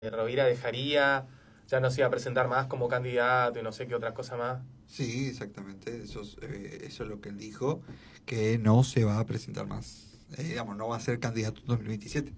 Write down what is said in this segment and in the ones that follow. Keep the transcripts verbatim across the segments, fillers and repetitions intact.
Rovira dejaría, ya no se iba a presentar más como candidato y no sé qué otra cosa más. Sí, exactamente. Eso es, eh, eso es lo que él dijo, que no se va a presentar más. Eh, digamos, no va a ser candidato en dos mil veintisiete.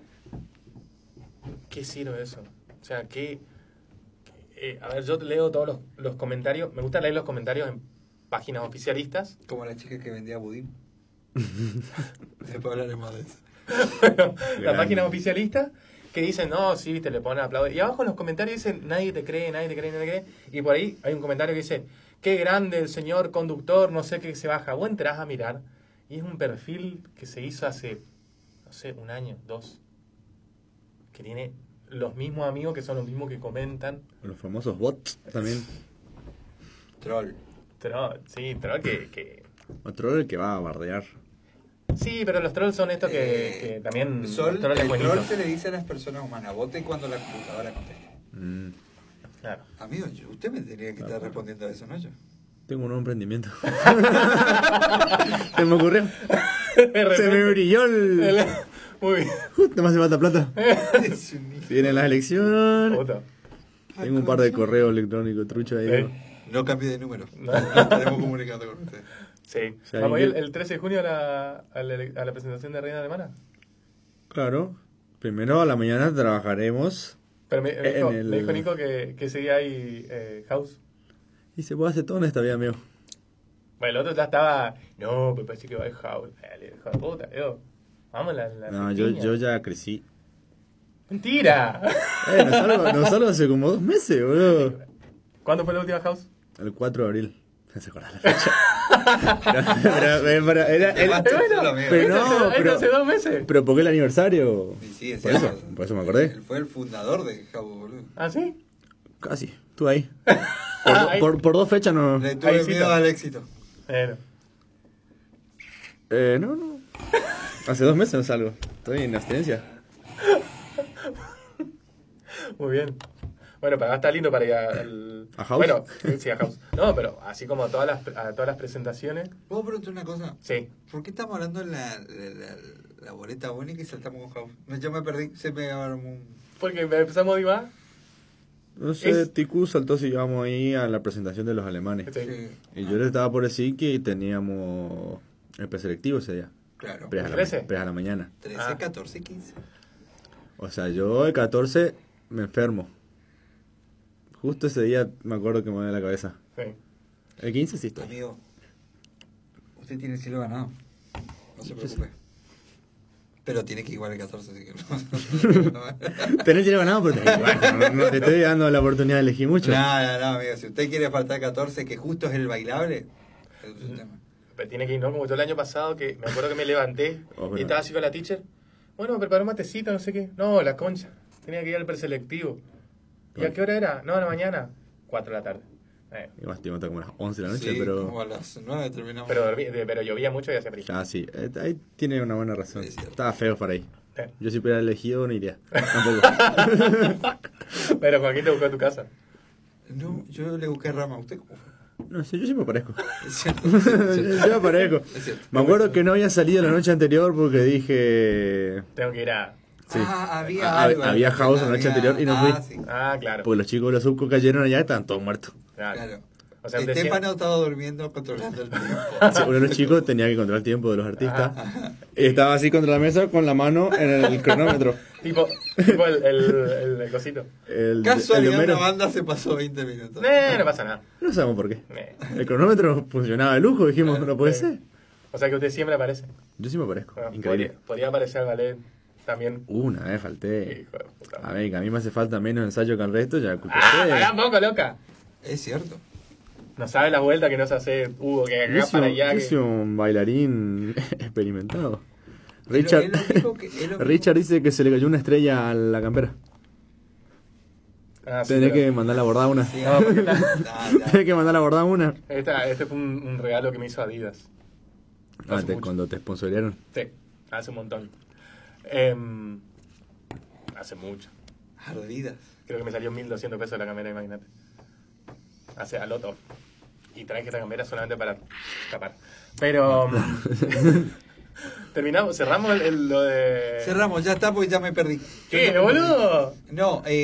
¿Qué sirve eso? O sea, ¿qué...? Eh, a ver, yo leo todos los, los comentarios. Me gusta leer los comentarios en páginas oficialistas. Como la chica que vendía budín. Después hablaremos de eso. Bueno, las páginas oficialistas que dicen, no, sí, te le ponen aplaudir. Y abajo en los comentarios dicen, nadie te cree, nadie te cree, nadie te cree. Y por ahí hay un comentario que dice, qué grande el señor conductor, no sé qué se baja. Vos entrás a mirar y es un perfil que se hizo hace, no sé, un año, dos. Que tiene los mismos amigos que son los mismos que comentan. Los famosos bots también. Troll. Troll, sí, troll que... que... Otro el que va a bardear. Sí, pero los trolls son estos que, Eh, que también... Sol, los trolls el buenitos. troll se le dice a las personas humanas, vote cuando la computadora conteste. Mm. Claro. Amigo, yo- usted me tenía que estar respondiendo a eso, ¿no yo? Tengo un nuevo emprendimiento. Se me ocurrió. De Se me repente- brilló el... el- Muy bien. Justo me hace falta plata. Es un hijo. Si vienen las elecciones. Puta. Tengo un par de correos electrónicos truchos ahí. Sí. No cambie de número. No. Estaremos comunicando con usted. Sí. Ya Vamos a ir vi- el, el trece de junio a la, a la, a la presentación de Reina Alemana. Claro. Primero a la mañana trabajaremos. Pero me, me dijo, En el- me dijo Nico que, que seguía ahí eh, House. Y se puede hacer todo en esta vida, amigo. Bueno, el otro ya estaba. No, pero parece que va a ir House. Dale, hijo de puta, yo. Vamos a la, la No, yo, piña. yo ya crecí. ¡Mentira! Eh, nos salgo, nos salgo hace como dos meses, boludo. ¿Cuándo fue la última House? El cuatro de abril. No se acuerda la fecha. pero, pero- pero- era- era- Bueno, pero Esto no, hace- esto pero, hace dos meses. pero ¿por qué el aniversario? Y sí, es Por cierto. eso, por eso me acordé. Él fue el fundador de Jabo, boludo. ¿Ah, sí? Casi, estuve ahí. Por, Ah, ahí. por, por dos fechas no. Le Ahí tuve sí miedo está. al éxito. Bueno. Eh, no, no. Hace dos meses no salgo. Estoy en abstinencia. Muy bien. Bueno, pero está lindo para ir a, al- ¿A House? Bueno, sí, a House. No, pero así como a todas las, a todas las presentaciones. ¿Puedo preguntar una cosa? Sí. ¿Por qué estamos hablando de la, la, la, la boleta única y saltamos con House? No, yo me perdí, se me armó un... Porque empezamos a divagar. No sé, Es- Tiku saltó si íbamos ahí a la presentación de los alemanes. Sí. Sí. Y yo le estaba por decir que teníamos el preselectivo ese día. Claro. Pero es a la, ¿trece? pero es a la mañana. trece, Ah. catorce, quince. O sea, yo el catorce me enfermo. Justo ese día me acuerdo que me duele la cabeza. Sí. El quince sí estoy. Amigo, usted tiene el cielo ganado. No se Yo preocupe. Pero tiene que igual el catorce, así que no. Tenés dinero ganado, pero tenés, bueno, no, no te estoy dando la oportunidad de elegir mucho. No, no, no, amigo. Si usted quiere faltar catorce, que justo es el bailable, es un tema. Pero tiene que ir, ¿no? Como yo el año pasado, que me acuerdo que me levanté Oh, bueno. y estaba así con la teacher. Bueno, preparó un matecito, no sé qué. No, la concha. Tenía que ir al preselectivo. ¿Y a qué hora era? No, a la mañana. Cuatro de la tarde. Eh, Y más tiempo hasta como las once de la noche, Sí, pero... como a las nueve terminamos. pero, dormí- de- pero llovía mucho y hacía frío. Ah, sí, eh, ahí tiene una buena razón. Es cierto. Estaba feo para ahí. Eh. Yo si hubiera elegido no iría. Tampoco. Pero Joaquín te buscó a tu casa. No, yo le busqué rama. ¿Usted cómo fue? No sé, yo sí me aparezco. Es cierto. Es cierto. Yo me aparezco. Es cierto. Me acuerdo que no había salido la noche anterior porque dije... Tengo que ir a... Sí. Ah, había Ah, algo. había house la noche anterior y no ah, fui. Sí, Ah, claro. Porque los chicos de los subcos cayeron allá y estaban todos muertos. Claro. claro. O sea, usted Estefano siempre- estaba durmiendo controlando el tiempo. Sí, uno de los chicos tenía que controlar el tiempo de los artistas. Ah, Y estaba así contra la mesa con la mano en el cronómetro. Tipo, tipo el, el, el, el cosito. El, el Casualidad, número. la banda se pasó veinte minutos. Eh, no pasa nada. No sabemos por qué. Eh. El cronómetro funcionaba de lujo, dijimos, Claro, no puede eh. ser. O sea que usted siempre aparece. Yo sí me aparezco. Bueno, Increíble. Podría, podría aparecer al ballet también. Una vez falté. Hijo de puta. A ver, que a mí me hace falta menos ensayo que al resto, ya culpa Ah, de pará ustedes. un poco, loca. Es cierto. No sabe la vuelta que nos hace Hugo, que Yo acá soy para un- allá. yo Que... soy un bailarín experimentado. Es lo- Richard, es lo mismo que- es lo mismo. Richard dice que se le cayó una estrella a la campera. Ah, sí, Tenés pero- que mandarla a bordar una. Sí, No, porque está- nah, nah. Tenés que mandarla a bordar una. Esta, este fue un, un regalo que me hizo Adidas. Ah, Hace te- mucho. cuando te sponsoriaron. Sí, hace un montón. Em, hace mucho. Ardidas. Creo que me salió mil doscientos pesos la cámara, imagínate. Hace a lot of. Y traje esta cámara solamente para escapar. Pero. Terminamos, cerramos el, el- lo de... Cerramos, ya está porque ya me perdí. ¿Qué, boludo? No, eh,